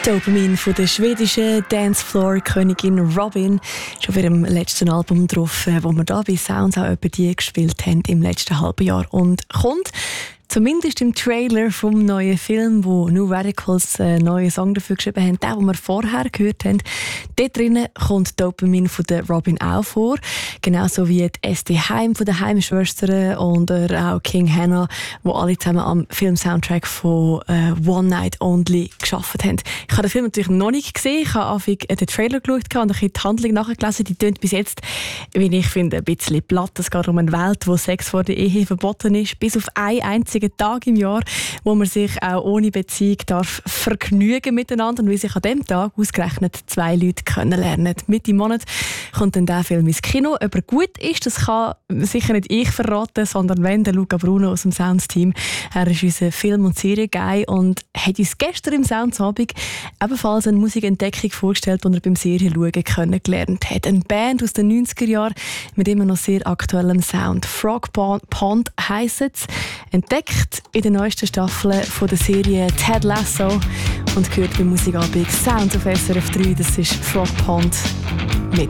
Dopamine von der schwedischen Dancefloor-Königin Robyn. Schon auf ihrem letzten Album drauf, wo wir da bei Sounds auch etwa die gespielt haben im letzten halben Jahr. Und kommt zumindest im Trailer vom neuen Film, wo New Radicals einen neuen Song dafür geschrieben haben, den wir vorher gehört haben. Dort drinnen kommt Dopamine von der Robyn auch vor. Genauso wie die SD Heim von den Heimschwestern oder auch King Hannah, wo alle zusammen am Film-Soundtrack von One Night Only gearbeitet haben. Ich habe den Film natürlich noch nicht gesehen. Ich habe einfach den Trailer geschaut und die Handlung nachgelesen. Die tönt bis jetzt, wie ich finde, ein bisschen platt. Es geht um eine Welt, wo Sex vor der Ehe verboten ist, bis auf einen einzigen Tag im Jahr, wo man sich auch ohne Beziehung darf vergnügen miteinander und wie sich an diesem Tag ausgerechnet zwei Leute kennenlernen. Mitte Monat kommt dann der Film ins Kino. Ob er gut ist, das kann sicher nicht ich verraten, sondern wenn der Luca Bruno aus dem Sounds-Team. Er ist unser Film- und Serien-Guy und hat uns gestern im Soundsabend ebenfalls eine Musikentdeckung vorgestellt, die er beim Serienschauen kennengelernt hat. Eine Band aus den 90er Jahren mit immer noch sehr aktuellem Sound. Frog Pond heisst es. Entdeckt in der neuesten Staffel von der Serie Ted Lasso und gehört beim Musikabend Sounds auf SRF 3. Das ist Frog Pond mit